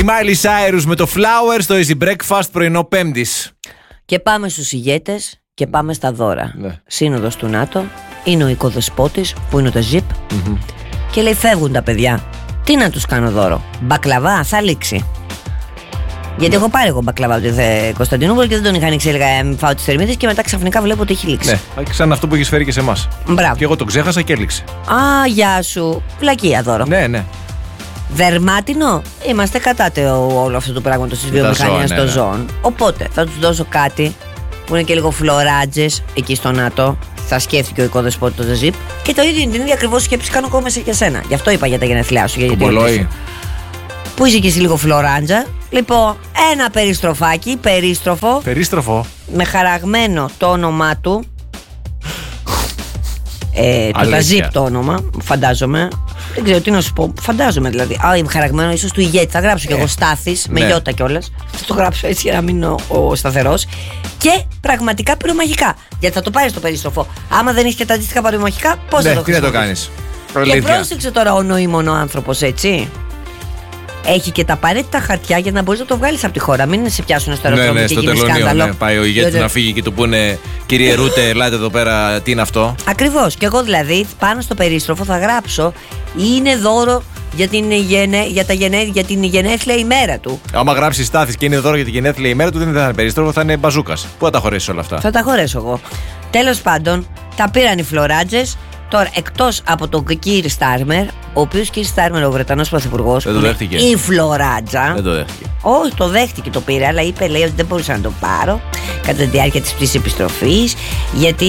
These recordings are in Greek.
Η Miley Cyrus με το Flower στο Easy Breakfast πρωινό Πέμπτης. Και πάμε στους ηγέτες και πάμε στα δώρα. Ναι. Σύνοδος του ΝΑΤΟ. Είναι ο οικοδεσπότης που είναι το Ζιπ. Και λέει φεύγουν τα παιδιά. Τι να τους κάνω δώρο? Μπακλαβά, θα λήξει. Γιατί έχω πάρει εγώ μπακλαβά από τη Κωνσταντινούπολη και δεν τον είχα ανοίξει. Έλεγα φάω τις θερμίδες και μετά ξαφνικά βλέπω ότι έχει λήξει. Ναι, σαν αυτό που έχεις φέρει και σε εμάς. Μπράβο. Και εγώ το ξέχασα και έληξε. Α, γεια σου. Βλακεία δώρο. Ναι. Δερμάτινο. Είμαστε κατά όλο αυτό το πράγμα της βιομηχανίας των ζώων. Οπότε θα τους δώσω κάτι που είναι και λίγο φλωράτζες εκεί στο ΝΑΤΟ. Θα σκέφτηκε ο οικοδεσπότης το Ζιπ. Και το ίδιο την ίδια ακριβώς σκέψη κάνω ακόμα για σένα. Γι' αυτό είπα για τα γενέθλιά σου. Το πολλόι. Που είσαι και εσύ λίγο φλωράντζα. Λοιπόν, ένα περιστροφάκι, Περίστροφο. με χαραγμένο το όνομά του. Το Ταζίπ το όνομα, φαντάζομαι. Δεν ξέρω τι να σου πω, φαντάζομαι δηλαδή. Χαραγμένο ίσως του ηγέτη. Θα γράψω κι εγώ Στάθης, με γιώτα κιόλας. Θα το γράψω έτσι για να μείνω ο σταθερός. Και πραγματικά πυρομαχικά. Γιατί θα το πάρεις το περίστροφο. Άμα δεν έχει και τα αντίστοιχα πυρομαχικά, πώς θα το τι να το κάνεις? Και πρόσεξε τώρα ο νοήμων άνθρωπος, έτσι. Έχει και τα απαραίτητα χαρτιά για να μπορείς να το βγάλεις από τη χώρα. Μην σε πιάσουν στο αεροδρόμιο και γίνει σκάνδαλο. Ναι, πάει ο ηγέτης να φύγει και του πούνε κύριε Ρούτε, ελάτε εδώ πέρα, τι είναι αυτό. Ακριβώς. Και εγώ δηλαδή πάνω στο περίστροφο θα γράψω είναι δώρο για την γενέθλια ημέρα του. Άμα γράψει Στάθης και είναι δώρο για την γενέθλια ημέρα του, δεν θα είναι περίστροφο, θα είναι μπαζούκας. Πού θα τα χωρέσεις όλα αυτά? Θα τα χωρέσω εγώ. Τέλος πάντων, τα πήραν οι φλωράτζες. Τώρα, εκτός από τον Κίρ Στάρμερ, ο οποίος Κίρ Στάρμερ, ο Βρετανός πρωθυπουργός, δεν το δέχτηκε. Η φλωράτζα. Δεν το δέχτηκε. Όχι, το δέχτηκε, το πήρε, αλλά είπε, λέει, ότι δεν μπορούσα να το πάρω κατά τη διάρκεια της πτήσης επιστροφής, γιατί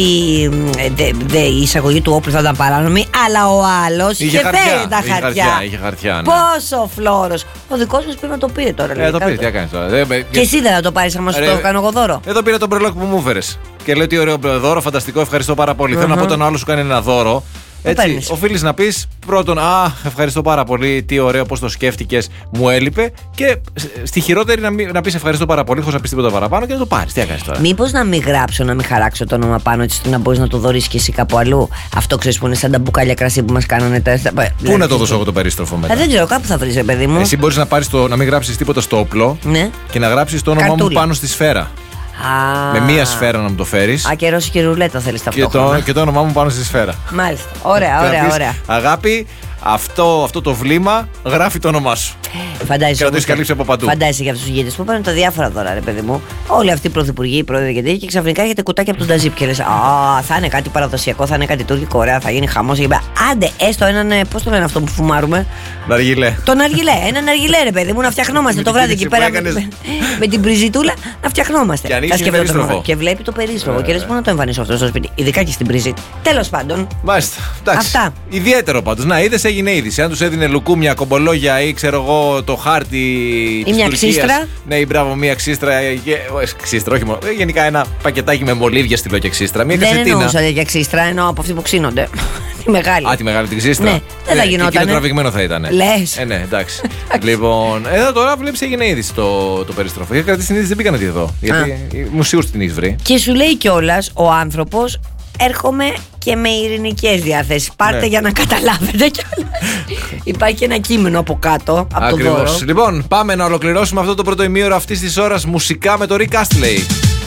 η εισαγωγή του όπλου θα ήταν παράνομη, αλλά ο άλλος είχε φέρει τα χαρτιά. Είχε χαρτιά, ναι. Πόσο φλόρος. Ο δικός μας πρέπει να το πήρε τώρα. Το πήρε, τι έκανε τώρα. Και εσύ δεν θα το πάρεις άμα σου το κάνω εγώ δώρο? Εδώ πήρα τον μπρελόκ που μου έφερες. Και λέω τι ωραίο δώρο, φανταστικό, ευχαριστώ πάρα πολύ. Θέλω να πω, όταν ο άλλος σου κάνει ένα δώρο, έτσι, οφείλεις να πεις πρώτον, ευχαριστώ πάρα πολύ, τι ωραίο, πώς το σκέφτηκες, μου έλειπε. Και στη χειρότερη να πεις ευχαριστώ πάρα πολύ, χωρίς να πεις τίποτα παραπάνω και να το πάρεις. Τι έκανες τώρα? Μήπως να μην γράψω, να μην χαράξω το όνομα πάνω, έτσι να μπορείς να το δωρήσεις και εσύ κάπου αλλού? Αυτό ξέρεις που είναι σαν τα μπουκάλια κρασί που μας κάνανε τα. Πού να το δώσω εγώ το περίστροφο μετά? Δεν ξέρω, κάπου θα βρεις, παιδί μου. Εσύ μπορείς να μην γράψεις τίποτα στο όπλο, ναι, και να γράψεις το όνομά μου πάνω στη σφαίρα. Με μία σφαίρα να μου το φέρεις. Και ρώσικη και ρουλέτα θέλεις ταυτόχρονα. Και το όνομά μου πάνω στη σφαίρα. Μάλιστα. Ωραία. Αγάπη, αυτό το βλήμα γράφει το όνομά σου. Φαντάζεσαι. Και να το έχεις καλύψει από παντού. Φαντάζεσαι για αυτούς τους ηγέτες που παίρνουν τα διάφορα δώρα, ρε παιδί μου. Όλοι αυτοί οι πρωθυπουργοί, οι πρόεδροι και ξαφνικά έχετε κουτάκι από τον Ταζίπ και λες θα είναι κάτι παραδοσιακό, θα είναι κάτι τουρκικό, ωραία, θα γίνει χαμός. Άντε, έστω έναν, πώς το λένε αυτό που φουμάρουμε? Ναργιλέ. Το ναργιλέ. Ένα ναργιλέ, ρε παιδί μου, να φτιαχνόμαστε το βράδυ εκεί πέρα με την πριζιτούλα να φτιαχνόμαστε. Και βλέπει το περίστροφο και λες πού να το εμφανίσω αυτό στο σπίτι, ειδικά και στην πριζίτη. Τέλος πάντων. Μάλιστα. Αυτά. Ιδιαίτερο πάντως. Να είδες, έγινε είδηση. Αν τους έδινε λουκούμια, κομπολόγια ή ξέρω εγώ το χάρτη. Ή μια ξύστρα. Ναι, ή μπράβο, μια ξύστρα. Ξύστρα, όχι μόνο. Γενικά ένα πακετάκι με μολύβια στυλό και ξύστρα. Μια δεν εννοούσα για ξύστρα, εννοώ από αυτοί που ξύνονται. Τη μεγάλη. Τη μεγάλη την ξύστρα. Ναι, δεν θα γινόταν. Και τραβηγμένο θα ήταν. Λες. Ναι, εντάξει. Λοιπόν, εδώ τώρα βλέπεις έγινε είδηση το περιστροφό. Είχα κρατήσει την είδηση, δεν πήγα να τη δω. Γιατί μου σίγουρος την έχεις βρει. Και σου λέει κιόλας ο άνθρωπος, έρχομαι και με ειρηνικές διάθεσεις. Πάρτε για να καταλάβετε κιόλας. Υπάρχει ένα κείμενο από κάτω. Από ακριβώς. Λοιπόν, πάμε να ολοκληρώσουμε αυτό το πρώτο ημίωρο αυτής της ώρας μουσικά με το Rick Astley.